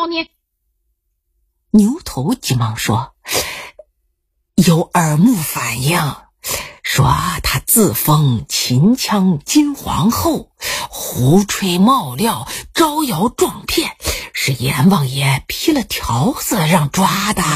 呢？牛头急忙说，有耳目反映，说他自封秦腔金皇后，胡吹冒料，招摇撞骗，是阎王爷批了条子让抓的。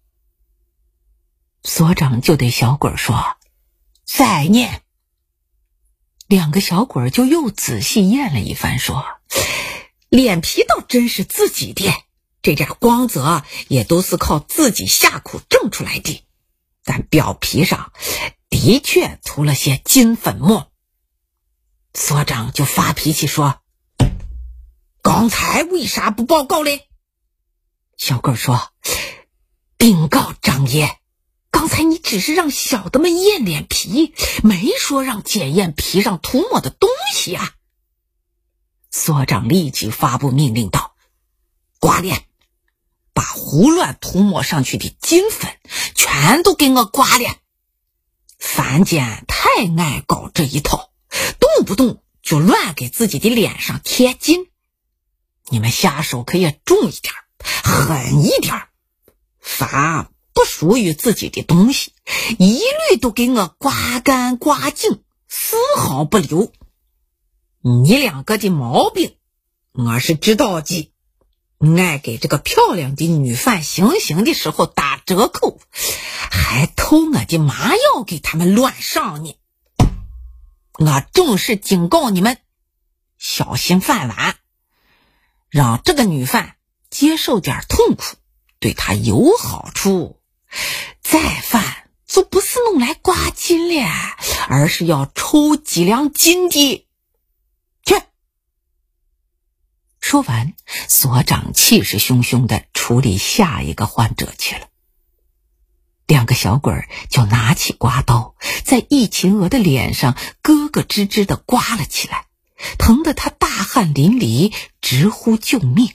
所长就对小鬼说，再念。两个小鬼就又仔细验了一番，说，脸皮倒真是自己的，这点光泽也都是靠自己下苦挣出来的，但表皮上的确涂了些金粉末。所长就发脾气说，刚才为啥不报告嘞？小鬼说，禀告张爷，刚才你只是让小的们验脸皮，没说让检验皮上涂抹的东西啊。所长立即发布命令道，刮脸，把胡乱涂抹上去的金粉全都给我刮脸。凡间太爱搞这一套，动不动就乱给自己的脸上贴金，你们下手可以重一点，狠一点，凡不属于自己的东西一律都给我刮干刮净，丝毫不留。你两个的毛病我是知道的，爱给这个漂亮的女犯行刑的时候打折扣，还偷我的麻药给他们乱上呢。我正式警告你们，小心犯完，让这个女犯接受点痛苦，对她有好处。再犯就不是弄来刮金了，而是要抽几两金的。去！说完，所长气势汹汹地处理下一个患者去了。两个小鬼就拿起刮刀，在易秦娥的脸上咯咯吱吱地刮了起来，疼得他大汗淋漓，直呼救命。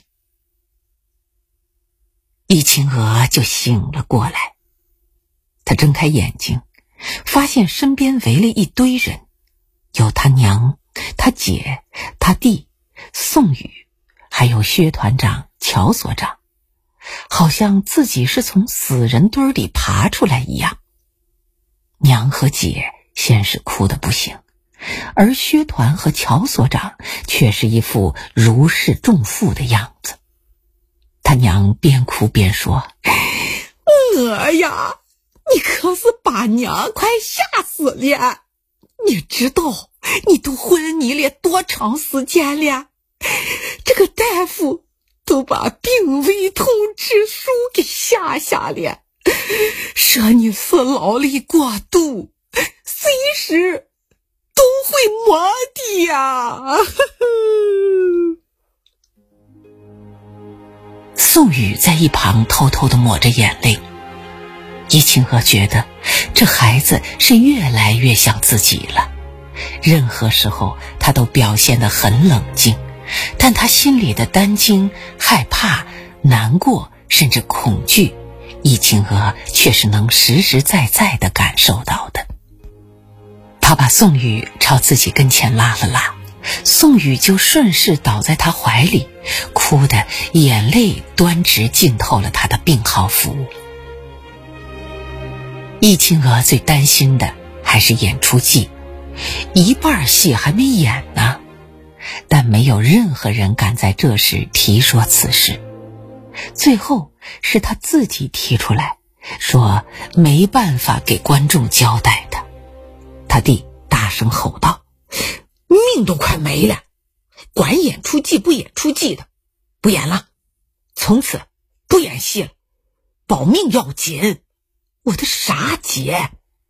易秦娥就醒了过来，他睁开眼睛，发现身边围了一堆人，有他娘、他姐、他弟、宋宇，还有薛团长、乔所长，好像自己是从死人堆里爬出来一样。娘和姐先是哭得不行，而薛团和乔所长却是一副如释重负的样子。他娘边哭边说，我呀，你可是把娘快吓死了，你知道你都昏迷了多长时间了？这个大夫都把病危通知书给下了，说你是劳累过度，随时都会没的呀。宋宇在一旁偷偷地抹着眼泪。易秦娥觉得这孩子是越来越像自己了，任何时候他都表现得很冷静，但他心里的担惊、害怕、难过甚至恐惧，易秦娥却是能实实在在地感受到的。他把宋宇朝自己跟前拉了拉，宋宇就顺势倒在他怀里，哭得眼泪端直浸透了他的病号服。易秦娥最担心的还是演出技，一半戏还没演呢，但没有任何人敢在这时提说此事。最后是他自己提出来，说没办法给观众交代的。他弟大声吼道，命都快没了，管演出技不演出技的，不演了，从此不演戏了，保命要紧，我的傻姐。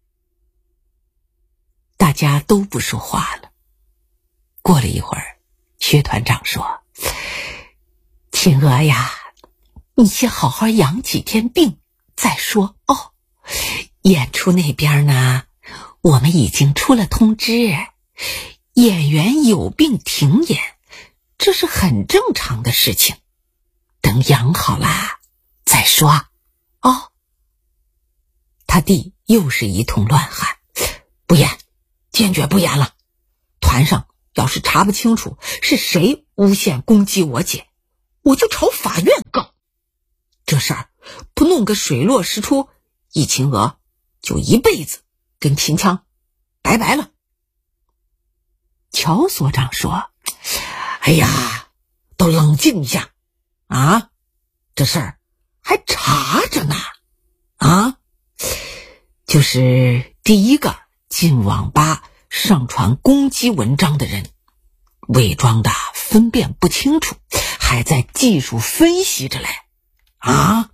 大家都不说话了。过了一会儿，薛团长说，秦娥呀，你先好好养几天病再说哦。演出那边呢，我们已经出了通知，演员有病停演，这是很正常的事情，等养好了再说哦。他弟又是一通乱喊，不演，坚决不演了，团上要是查不清楚是谁诬陷攻击我姐，我就朝法院告。 个水落石出，易秦娥就一辈子跟秦腔拜拜了。乔所长说，哎呀，都冷静一下啊，这事儿还查着呢啊。就是第一个进网吧上传攻击文章的人，伪装的分辨不清楚，还在技术分析着嘞啊！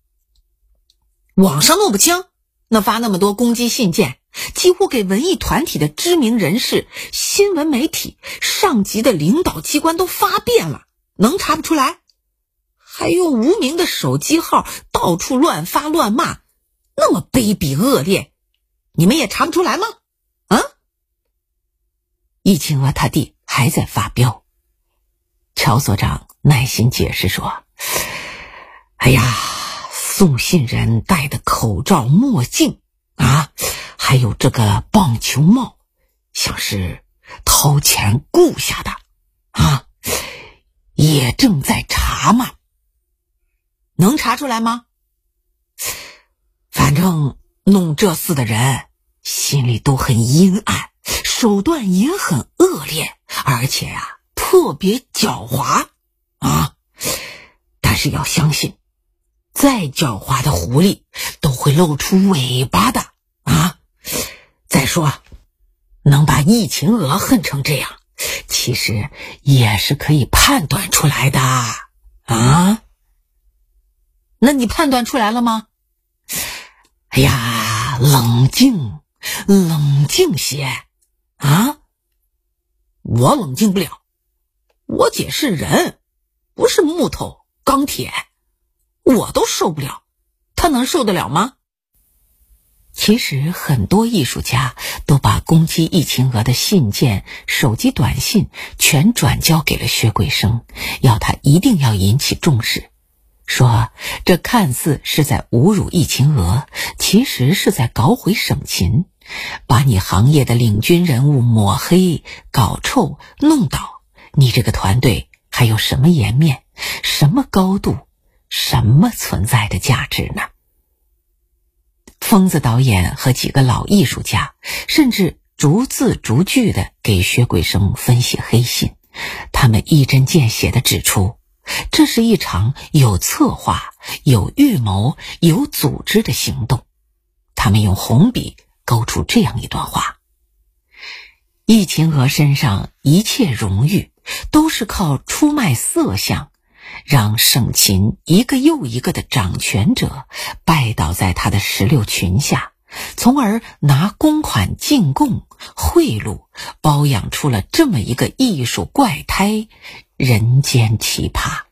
网上弄不清，那发那么多攻击信件，几乎给文艺团体的知名人士、新闻媒体、上级的领导机关都发遍了，能查不出来？还有无名的手机号到处乱发乱骂，那么卑鄙恶劣，你们也查不出来吗？啊？易秦娥他弟还在发飙。乔所长耐心解释说，哎呀，送信人戴的口罩墨镜啊，还有这个棒球帽，像是掏钱雇下的啊，也正在查嘛。能查出来吗？反正弄这事的人心里都很阴暗，手段也很恶劣，而且呀，特别狡猾啊。但是要相信，再狡猾的狐狸都会露出尾巴的啊。再说，能把易秦娥恨成这样，其实也是可以判断出来的啊。那你判断出来了吗？哎呀，冷静些啊！我冷静不了，我姐是人，不是木头钢铁，我都受不了，她能受得了吗？其实很多艺术家都把攻击易秦娥的信件、手机短信全转交给了薛桂生，要他一定要引起重视，说这看似是在侮辱易秦娥，其实是在搞毁省琴，把你行业的领军人物抹黑、搞臭、弄倒，你这个团队还有什么颜面、什么高度、什么存在的价值呢？疯子导演和几个老艺术家甚至逐字逐句地给薛桂生分析黑信，他们一针见血地指出，这是一场有策划、有预谋、有组织的行动。他们用红笔勾出这样一段话：易秦娥身上一切荣誉都是靠出卖色相，让省琴一个又一个的掌权者拜倒在他的石榴裙下，从而拿公款进贡、贿赂，包养出了这么一个艺术怪胎，人间奇葩。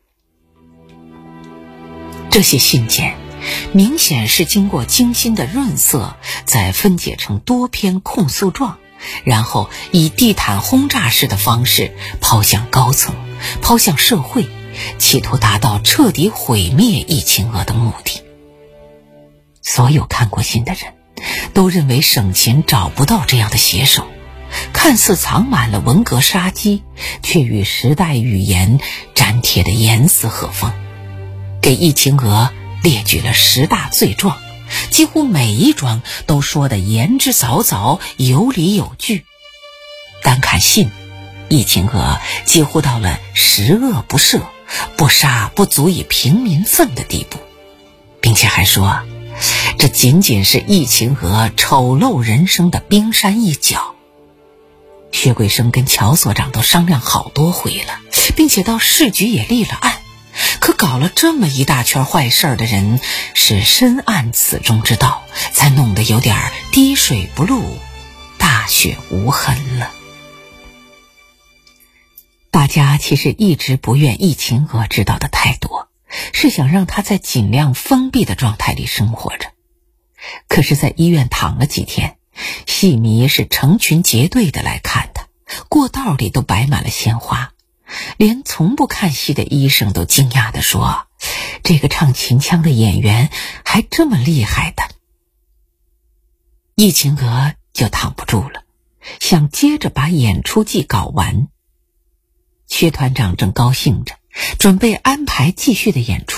这些信件明显是经过精心的润色，再分解成多篇控诉状，然后以地毯轰炸式的方式抛向高层，抛向社会，企图达到彻底毁灭易秦娥的目的。所有看过信的人都认为省琴找不到这样的写手，看似藏满了文革杀机，却与时代语言粘贴得严丝合缝，给易秦娥列举了10大罪状，几乎每一桩都说得言之凿凿，有理有据。单看信，易秦娥几乎到了十恶不赦、不杀不足以平民愤的地步，并且还说这仅仅是易秦娥丑陋人生的冰山一角。薛桂生跟乔所长都商量好多回了，并且到市局也立了案，可搞了这么一大圈坏事的人是深谙此中之道，才弄得有点滴水不漏、大雪无痕了。大家其实一直不愿易秦娥知道的太多，是想让她在尽量封闭的状态里生活着。可是在医院躺了几天，戏迷是成群结队的来看她，过道里都摆满了鲜花，连从不看戏的医生都惊讶地说，这个唱秦腔的演员还这么厉害的。易秦娥就躺不住了，想接着把演出季搞完。薛团长正高兴着，准备安排继续的演出。